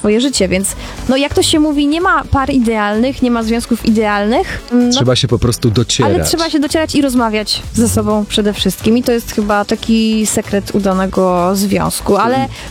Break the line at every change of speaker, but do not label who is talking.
swoje życie, więc no jak to się mówi, nie ma par idealnych, nie ma związków idealnych. No,
Trzeba się po prostu docierać.
ale trzeba się docierać i rozmawiać ze sobą przede wszystkim i to jest chyba taki sekret udanego związku, ale